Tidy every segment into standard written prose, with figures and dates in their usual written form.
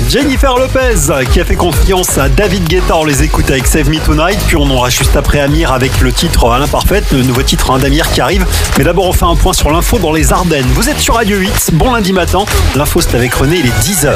Jennifer Lopez qui a fait confiance à David Guetta, on les écoute avec Save Me Tonight, puis on aura juste après Amir avec le titre À l'imparfaite, le nouveau titre d'Amir qui arrive. Mais d'abord on fait un point sur l'info dans les Ardennes. Vous êtes sur Radio 8, bon lundi matin, l'info c'est avec René, il est 10h.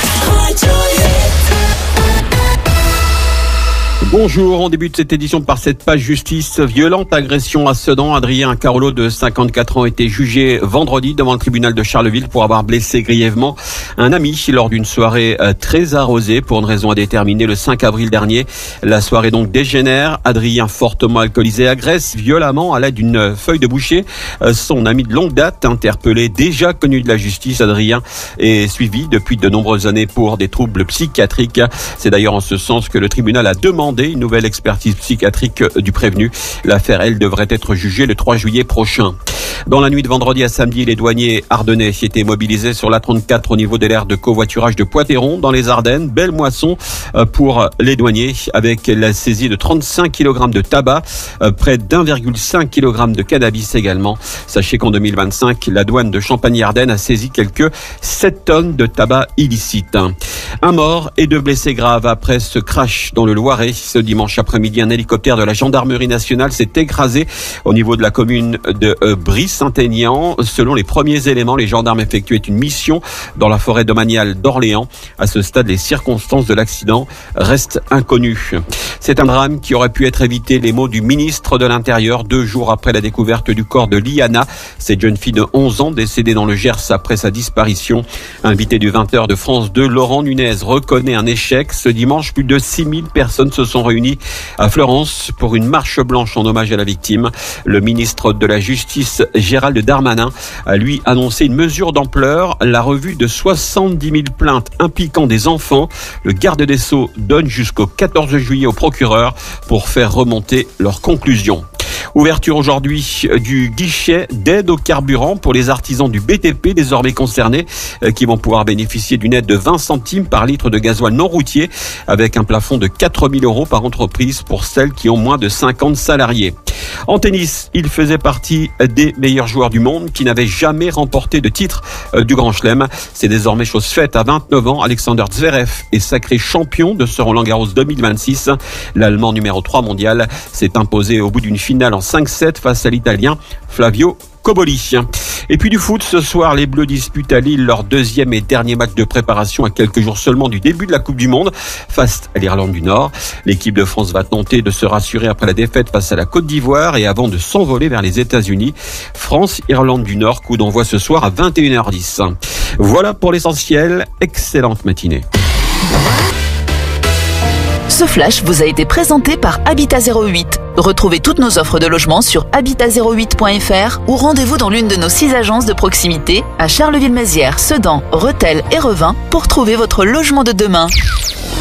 Bonjour, on débute cette édition par cette page justice. Violente agression à Sedan. Adrien Carolo de 54 ans était jugé vendredi devant le tribunal de Charleville pour avoir blessé grièvement un ami lors d'une soirée très arrosée pour une raison indéterminée le 5 avril dernier. La soirée donc dégénère. Adrien, fortement alcoolisé, agresse violemment à l'aide d'une feuille de boucher son ami de longue date, interpellé, déjà connu de la justice. Adrien est suivi depuis de nombreuses années pour des troubles psychiatriques. C'est d'ailleurs en ce sens que le tribunal a demandé une nouvelle expertise psychiatrique du prévenu. L'affaire, elle, devrait être jugée le 3 juillet prochain. Dans la nuit de vendredi à samedi, les douaniers ardennais étaient mobilisés sur l'A34 au niveau de l'aire de covoiturage de Poitéron dans les Ardennes. Belle moisson pour les douaniers avec la saisie de 35 kg de tabac, près d'1,5 kg de cannabis également. Sachez qu'en 2025, la douane de Champagne-Ardenne a saisi quelques 7 tonnes de tabac illicite. Un mort et 2 blessés graves après ce crash dans le Loiret. Ce dimanche après-midi, un hélicoptère de la gendarmerie nationale s'est écrasé au niveau de la commune de Brie-Saint-Aignan. Selon les premiers éléments, les gendarmes effectuaient une mission dans la forêt domaniale d'Orléans. À ce stade, les circonstances de l'accident restent inconnues. C'est un drame qui aurait pu être évité, les mots du ministre de l'Intérieur 2 jours après la découverte du corps de Liana, cette jeune fille de 11 ans décédée dans le Gers après sa disparition. Invité du 20h de France 2, Laurent Nunez reconnaît un échec. Ce dimanche, plus de 6000 personnes se sont réunies à Fleurance pour une marche blanche en hommage à la victime. Le ministre de la Justice, Gérald Darmanin, a lui annoncé une mesure d'ampleur, la revue de 70 000 plaintes impliquant des enfants. Le garde des Sceaux donne jusqu'au 14 juillet au procureur pour faire remonter leurs conclusions. Ouverture aujourd'hui du guichet d'aide au carburant pour les artisans du BTP désormais concernés qui vont pouvoir bénéficier d'une aide de 20 centimes par litre de gasoil non routier avec un plafond de 4 000 € par entreprise pour celles qui ont moins de 50 salariés. En tennis, il faisait partie des meilleurs joueurs du monde qui n'avaient jamais remporté de titre du Grand Chelem. C'est désormais chose faite. À 29 ans, Alexander Zverev est sacré champion de ce Roland-Garros 2026. L'Allemand numéro 3 mondial s'est imposé au bout d'une finale en 5-7 face à l'Italien Flavio Cobolli. Et puis du foot, ce soir, les Bleus disputent à Lille leur deuxième et dernier match de préparation à quelques jours seulement du début de la Coupe du Monde face à l'Irlande du Nord. L'équipe de France va tenter de se rassurer après la défaite face à la Côte d'Ivoire et avant de s'envoler vers les États-Unis. France-Irlande du Nord, coup d'envoi ce soir à 21h10. Voilà pour l'essentiel. Excellente matinée. Ce flash vous a été présenté par Habitat 08. Retrouvez toutes nos offres de logement sur habitat08.fr ou rendez-vous dans l'une de nos 6 agences de proximité à Charleville-Mézières, Sedan, Rethel et Revin pour trouver votre logement de demain.